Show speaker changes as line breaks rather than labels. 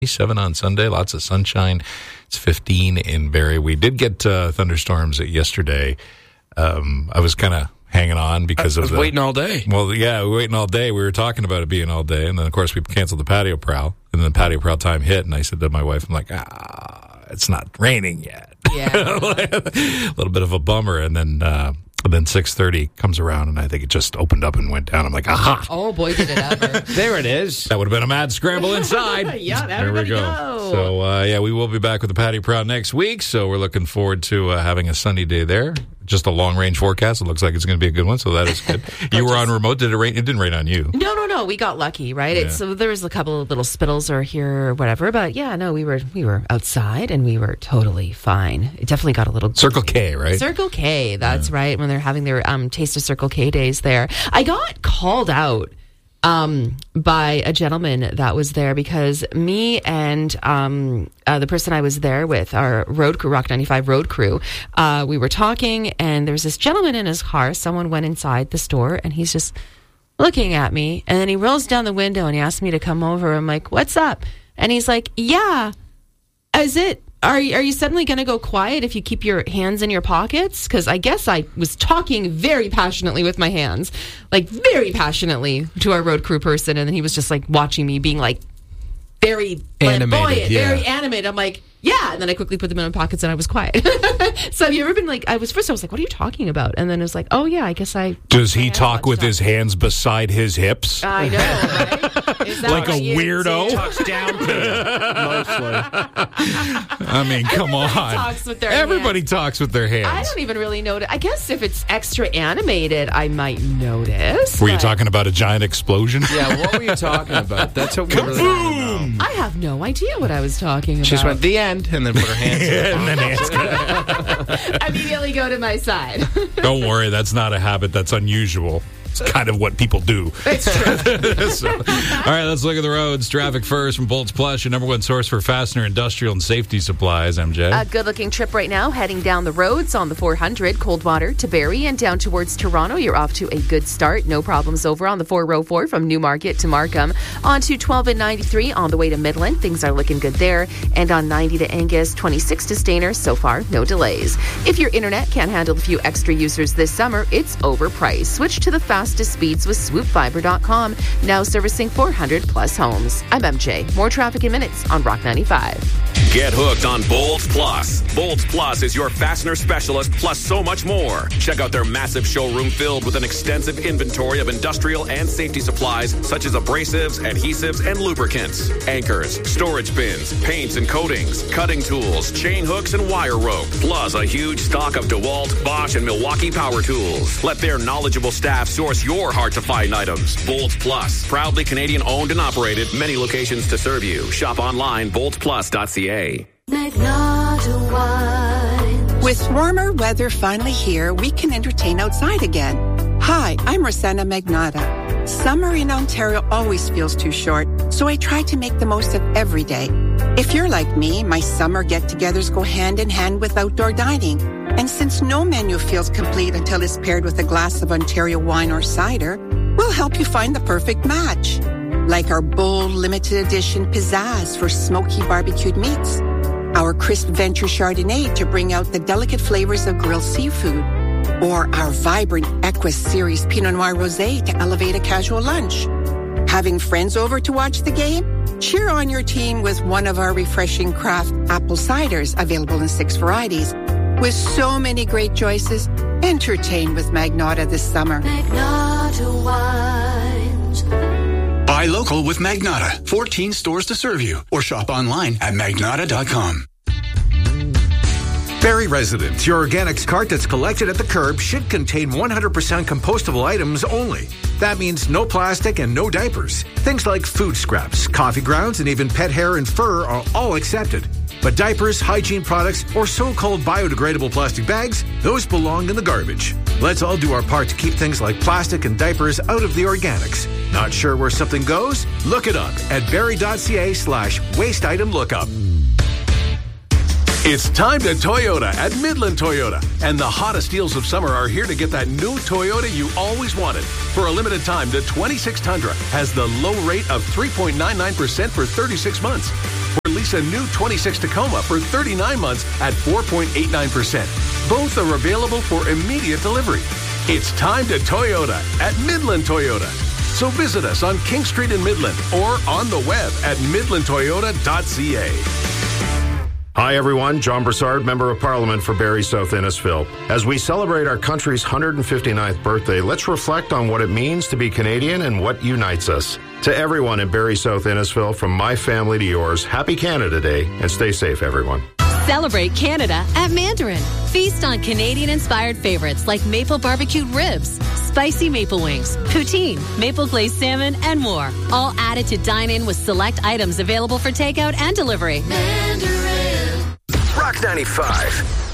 7 on Sunday, lots of sunshine. It's 15 in Barrie. We did get thunderstorms yesterday. I was kind of hanging on because
I was waiting all day.
Well, yeah, we were waiting all day. We were talking about it being all day, and then, of course, we canceled the patio prowl, and then the patio prowl time hit, and I said to my wife, I'm like, it's not raining yet.
Yeah.
A little bit of a bummer, and then 6:30 comes around, and I think it just opened up and went down. I'm like, aha!
Oh, boy, did it ever.
There it is.
That would have been a mad scramble inside.
Yeah,
there we go. So, we will be back with the patio prowl next week, so we're looking forward to having a sunny day there. Just a long-range forecast. It looks like it's going to be a good one, so that is good. You were on remote. Did it rain? It didn't rain on you.
No. We got lucky, right?
Yeah.
So there was a couple of little spittles or here or whatever, but yeah, no, we were outside and we were totally fine. It definitely got a little
Circle K, right?
Circle K, that's right. When they're having their Taste of Circle K days there, I got called out by a gentleman that was there because me and the person I was there with, our road crew, Rock 95 road crew, we were talking, and there was this gentleman in his car. Someone went inside the store, and he's just looking at me, and then he rolls down the window and he asked me to come over. I'm like, what's up? And he's like, yeah, are you suddenly going to go quiet if you keep your hands in your pockets? Because I guess I was talking very passionately with my hands, like very passionately to our road crew person, and then he was just like watching me being like very flamboyant, very animated. I'm like, yeah, and then I quickly put them in my pockets and I was quiet. So have you ever been like, I was like, what are you talking about? And then it was like, oh yeah, I guess I...
Does he talk with his hands beside his hips?
I know, right? Is that
like a weirdo?
Talks down to mostly.
I mean, come on.
Talks with their
Everybody talks with their hands.
I don't even really notice. I guess if it's extra animated, I might notice.
Were you talking about a giant explosion?
Yeah, what were you talking about? That's what we really want to know.
I have no idea what I was talking about.
She just went, the end, and then put her hands in.
And then hands.
Immediately go to my side.
Don't worry, that's not a habit. That's unusual. It's kind of what people do.
It's true.
So, all right, let's look at the roads. Traffic first from Bolts Plus, your number one source for fastener, industrial, and safety supplies. MJ.
A good-looking trip right now, heading down the roads on the 400, Coldwater to Barrie and down towards Toronto. You're off to a good start. No problems over on the 404 from Newmarket to Markham. On to 12 and 93 on the way to Midland. Things are looking good there. And on 90 to Angus, 26 to Stayner. So far, no delays. If your internet can't handle a few extra users this summer, it's overpriced. Switch to the fastest speeds with swoopfiber.com, now servicing 400 plus homes. I'm MJ. More traffic in minutes on Rock 95.
Get hooked on Bolts Plus. Bolts Plus is your fastener specialist, plus so much more. Check out their massive showroom filled with an extensive inventory of industrial and safety supplies such as abrasives, adhesives, and lubricants, anchors, storage bins, paints and coatings, cutting tools, chain hooks, and wire rope, plus a huge stock of DeWalt, Bosch, and Milwaukee power tools. Let their knowledgeable staff source your hard-to-find items. Bolts Plus, proudly Canadian-owned and operated, many locations to serve you. Shop online, boltsplus.ca.
Magnotta Wine. With warmer weather finally here, we can entertain outside again. Hi, I'm Rosanna Magnotta. Summer in Ontario always feels too short, so I try to make the most of every day. If you're like me, my summer get-togethers go hand in hand with outdoor dining. And since no menu feels complete until it's paired with a glass of Ontario wine or cider, we'll help you find the perfect match. Like our bold limited edition pizzazz for smoky barbecued meats, our crisp Venture Chardonnay to bring out the delicate flavors of grilled seafood, or our vibrant Equus Series Pinot Noir Rosé to elevate a casual lunch. Having friends over to watch the game? Cheer on your team with one of our refreshing craft apple ciders, available in 6 varieties. With so many great choices, entertain with Magnotta this summer. Magnotta Wines.
Buy local with Magnotta. 14 stores to serve you. Or shop online at magnotta.com.
Barrie residents, your organics cart that's collected at the curb should contain 100% compostable items only. That means no plastic and no diapers. Things like food scraps, coffee grounds, and even pet hair and fur are all accepted. But diapers, hygiene products, or so-called biodegradable plastic bags, those belong in the garbage. Let's all do our part to keep things like plastic and diapers out of the organics. Not sure where something goes? Look it up at barrie.ca/waste item lookup.
It's time to Toyota at Midland Toyota. And the hottest deals of summer are here to get that new Toyota you always wanted. For a limited time, the 26 Tundra has the low rate of 3.99% for 36 months. release a new 26 Tacoma for 39 months at 4.89%. Both are available for immediate delivery. It's time to Toyota at Midland Toyota. So visit us on King Street in Midland or on the web at midlandtoyota.ca.
Hi everyone, John Broussard, Member of Parliament for Barrie South Innisfil. As we celebrate our country's 159th birthday, let's reflect on what it means to be Canadian and what unites us. To everyone in Barrie South Innisfil, from my family to yours, Happy Canada Day, and stay safe everyone.
Celebrate Canada at Mandarin. Feast on Canadian-inspired favorites like maple barbecued ribs, spicy maple wings, poutine, maple glazed salmon, and more. All added to dine in with select items available for takeout and delivery.
Mandarin. Rock 95.